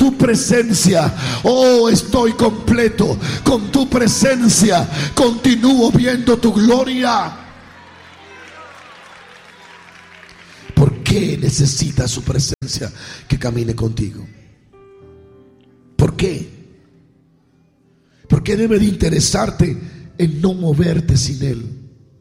tu presencia, oh, estoy completo. Con tu presencia continúo viendo tu gloria. ¿Por qué necesitas su presencia que camine contigo? ¿Por qué? ¿Por qué debe de interesarte en no moverte sin Él?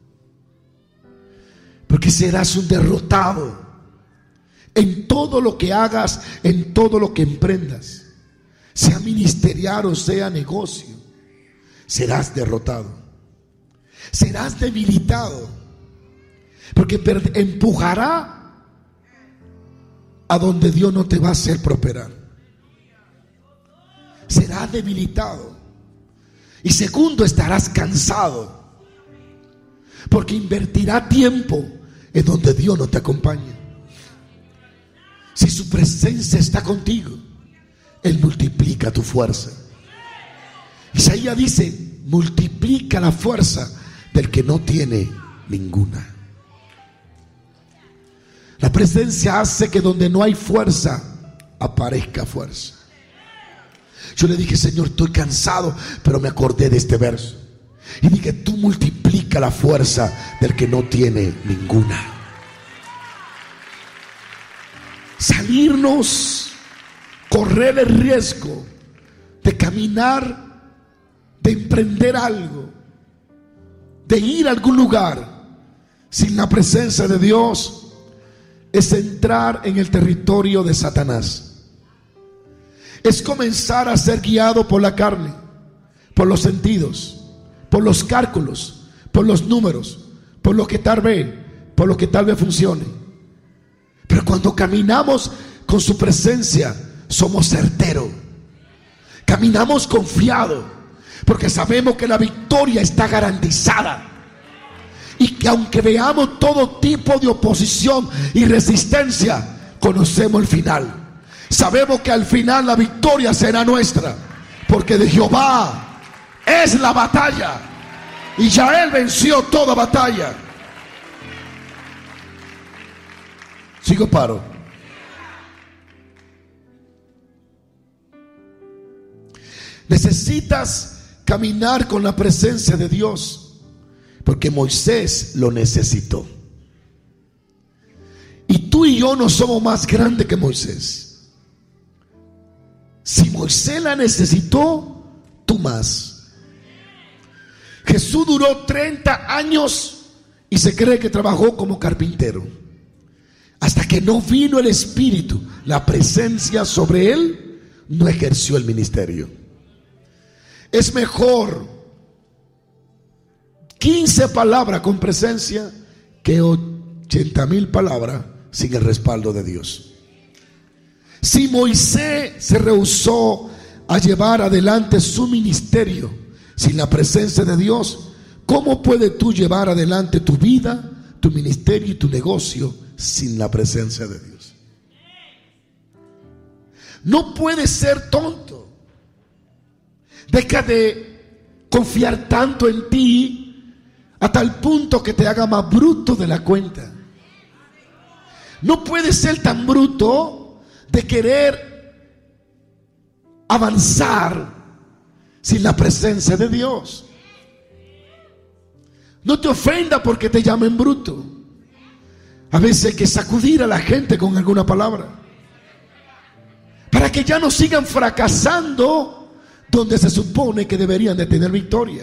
Porque serás un derrotado en todo lo que hagas, en todo lo que emprendas, sea ministerial o sea negocio. Serás derrotado, serás debilitado, porque empujará a donde Dios no te va a hacer prosperar. Serás debilitado. Y segundo, estarás cansado, porque invertirá tiempo en donde Dios no te acompaña. Si su presencia está contigo, Él multiplica tu fuerza. Isaías dice: multiplica la fuerza del que no tiene ninguna. La presencia hace que donde no hay fuerza, aparezca fuerza. Yo le dije: Señor, estoy cansado, pero me acordé de este verso. Y dije: tú multiplica la fuerza del que no tiene ninguna. Salirnos, correr el riesgo de caminar, de emprender algo, de ir a algún lugar sin la presencia de Dios, es entrar en el territorio de Satanás. Es comenzar a ser guiado por la carne, por los sentidos, por los cálculos, por los números, por lo que tal vez, por lo que tal vez funcione. Pero cuando caminamos con su presencia, somos certeros. Caminamos confiados, porque sabemos que la victoria está garantizada. Y que aunque veamos todo tipo de oposición y resistencia, conocemos el final. Sabemos que al final la victoria será nuestra, porque de Jehová es la batalla, y ya Él venció toda batalla. Sigo, paro. Necesitas caminar con la presencia de Dios, porque Moisés lo necesitó. Y tú y yo no somos más grandes que Moisés. Si Moisés la necesitó, tú más. Jesús duró 30 años y se cree que trabajó como carpintero, hasta que no vino el Espíritu, la presencia sobre él, no ejerció el ministerio. Es mejor 15 palabras con presencia que 80,000 palabras sin el respaldo de Dios. Si Moisés se rehusó a llevar adelante su ministerio sin la presencia de Dios, ¿cómo puedes tú llevar adelante tu vida, tu ministerio y tu negocio sin la presencia de Dios? No puedes ser tonto. Deja de confiar tanto en ti a tal punto que te haga más bruto de la cuenta. No puedes ser tan bruto de querer avanzar sin la presencia de Dios. No te ofenda porque te llamen bruto. A veces hay que sacudir a la gente con alguna palabra, para que ya no sigan fracasando donde se supone que deberían de tener victoria.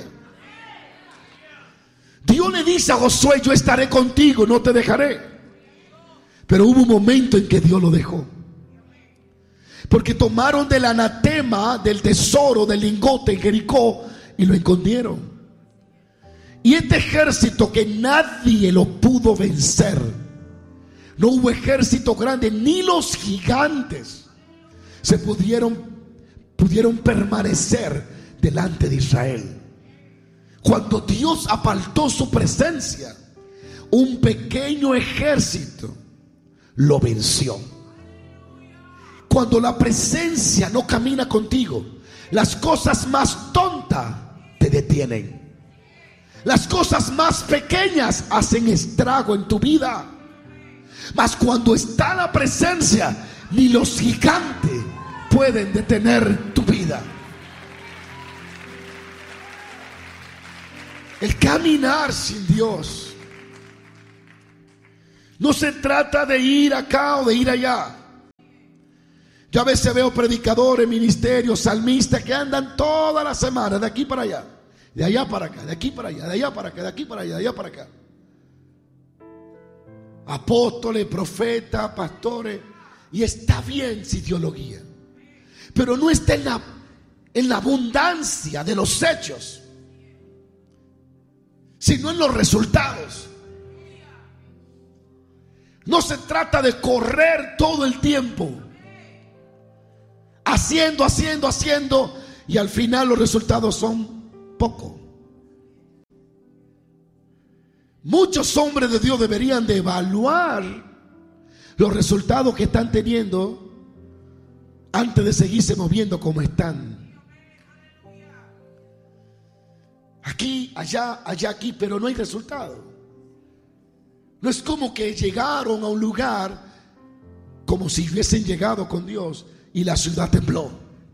Dios le dice a Josué: yo estaré contigo, no te dejaré. Pero hubo un momento en que Dios lo dejó, porque tomaron del anatema, del tesoro, del lingote en Jericó, y lo escondieron. Y este ejército que nadie lo pudo vencer, no hubo ejército grande, ni los gigantes se pudieron permanecer delante de Israel. Cuando Dios apartó su presencia, un pequeño ejército lo venció. Cuando la presencia no camina contigo, las cosas más tontas te detienen. Las cosas más pequeñas hacen estrago en tu vida. Mas cuando está la presencia, ni los gigantes pueden detener tu vida. El caminar sin Dios no se trata de ir acá o de ir allá. Yo a veces veo predicadores, ministerios, salmistas que andan toda la semana de aquí para allá, de allá para acá, de aquí para allá, de allá para acá, de aquí para allá, de allá para acá. Apóstoles, profetas, pastores, y está bien si Dios lo guía, pero no está en la abundancia de los hechos, sino en los resultados. No se trata de correr todo el tiempo, haciendo, y al final los resultados son pocos. Muchos hombres de Dios deberían de evaluar los resultados que están teniendo antes de seguirse moviendo como están. Aquí, allá, aquí, pero no hay resultado. No es como que llegaron a un lugar como si hubiesen llegado con Dios y la ciudad tembló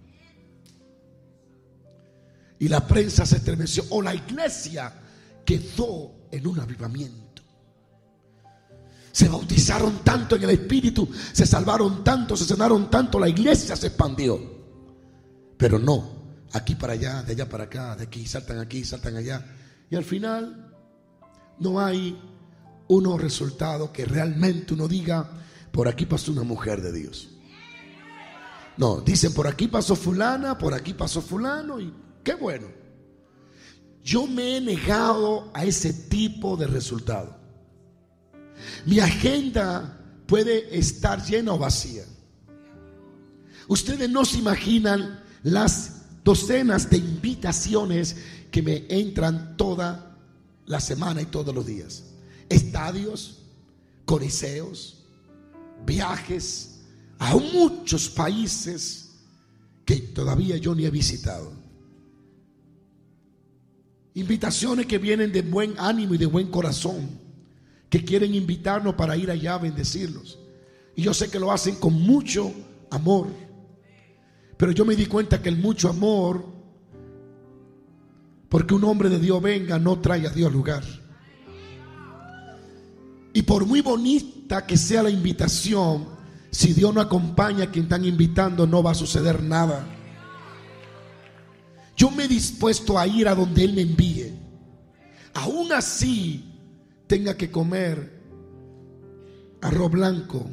y la prensa se estremeció, o la iglesia quedó en un avivamiento. Se bautizaron tanto en el Espíritu, se salvaron tanto, se sanaron tanto, la iglesia se expandió. Pero no, aquí para allá, de allá para acá, de aquí saltan allá, y al final no hay unos resultados que realmente uno diga: por aquí pasó una mujer de Dios. No, dicen: por aquí pasó fulana, por aquí pasó fulano, y qué bueno. Yo me he negado a ese tipo de resultado. Mi agenda puede estar llena o vacía. Ustedes no se imaginan las docenas de invitaciones que me entran toda la semana y todos los días. Estadios, coliseos, viajes a muchos países que todavía yo ni he visitado. Invitaciones que vienen de buen ánimo y de buen corazón, que quieren invitarnos para ir allá a bendecirlos. Y yo sé que lo hacen con mucho amor, pero yo me di cuenta que el mucho amor, porque un hombre de Dios venga, no trae a Dios al lugar. Y por muy bonita que sea la invitación, si Dios no acompaña a quien están invitando, no va a suceder nada. Yo me he dispuesto a ir a donde Él me envíe, aún así tenga que comer arroz blanco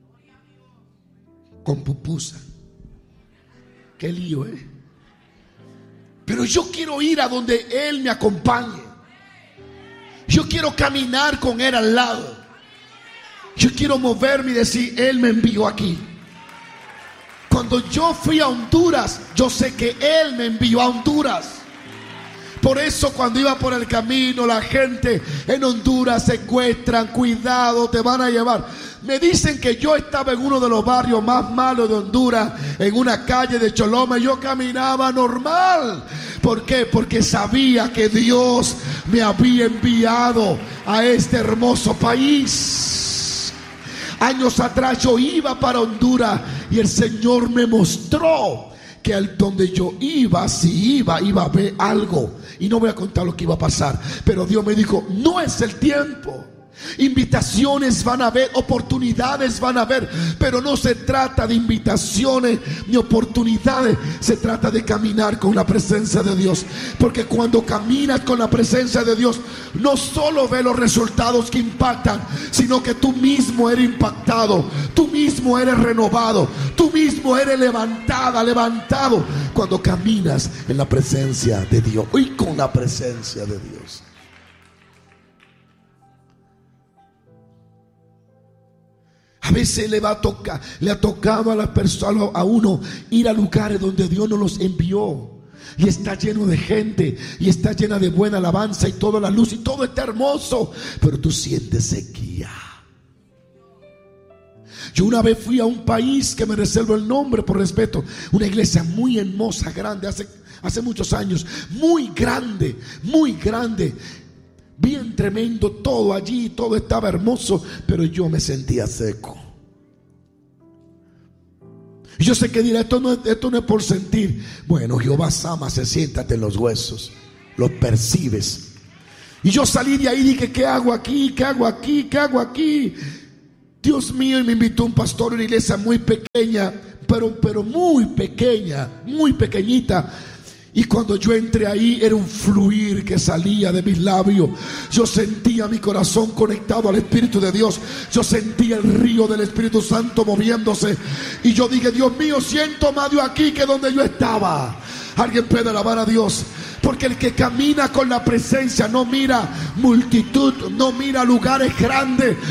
con pupusa. Qué lío, pero yo quiero ir a donde Él me acompañe. Yo quiero caminar con Él al lado. Yo quiero moverme y decir: Él me envió aquí. Cuando yo fui a Honduras, yo sé que Él me envió a Honduras. Por eso cuando iba por el camino, la gente en Honduras secuestran: cuidado, te van a llevar. Me dicen que yo estaba en uno de los barrios más malos de Honduras, en una calle de Choloma, y yo caminaba normal. ¿Por qué? Porque sabía que Dios me había enviado a este hermoso país. Años atrás yo iba para Honduras y el Señor me mostró que al donde yo iba, si iba a ver algo. Y no voy a contar lo que iba a pasar, pero Dios me dijo: no es el tiempo. Invitaciones van a haber, oportunidades van a haber, pero no se trata de invitaciones ni oportunidades, se trata de caminar con la presencia de Dios. Porque cuando caminas con la presencia de Dios, no solo ves los resultados que impactan, sino que tú mismo eres impactado, tú mismo eres renovado, tú mismo eres levantado cuando caminas en la presencia de Dios y con la presencia de Dios. A veces le ha tocado a las personas, a uno, ir a lugares donde Dios no los envió. Y está lleno de gente, y está llena de buena alabanza, y toda la luz, y todo está hermoso, pero tú sientes sequía. Yo una vez fui a un país que me reservo el nombre por respeto, una iglesia muy hermosa, grande, hace muchos años, muy grande, bien tremendo todo allí, todo estaba hermoso, pero yo me sentía seco. Y yo sé que dirá, esto no es por sentir. Bueno, Jehová Sama, se siéntate en los huesos, los percibes. Y yo salí de ahí y dije, ¿qué hago aquí? ¿Qué hago aquí? ¿Qué hago aquí? Dios mío, y me invitó un pastor a una iglesia muy pequeña, pero muy pequeña, muy pequeñita. Y cuando yo entré ahí, era un fluir que salía de mis labios. Yo sentía mi corazón conectado al Espíritu de Dios. Yo sentía el río del Espíritu Santo moviéndose. Y yo dije, Dios mío, siento más de aquí que donde yo estaba. Alguien puede alabar a Dios. Porque el que camina con la presencia no mira multitud, no mira lugares grandes,